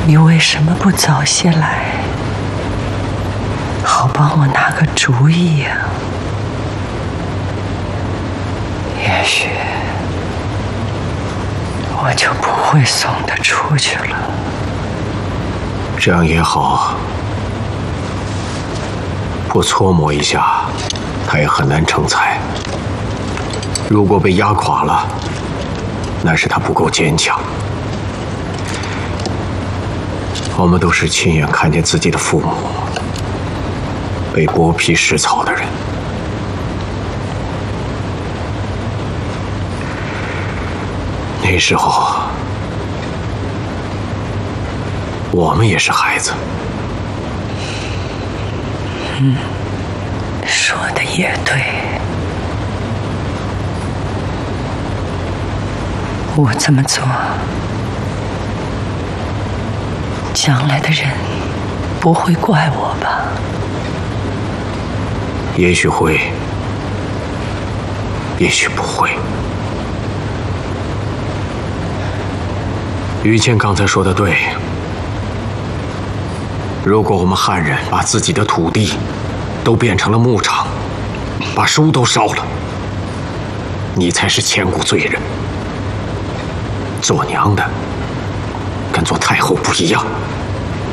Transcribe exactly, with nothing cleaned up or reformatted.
你为什么不早些来，好帮我拿个主意呀？也许我就不会送他出去了。 这样也好，不搓磨一下，他也很难成才。如果被压垮了，那是他不够坚强。我们都是亲眼看见自己的父母被剥皮食草的人。那时候，我们也是孩子。 嗯，说的也对。我这么做，将来的人不会怪我吧？ 也许会，也许不会。于谦刚才说的对，如果我们汉人把自己的土地都变成了牧场，把书都烧了，你才是千古罪人。做娘的跟做太后不一样。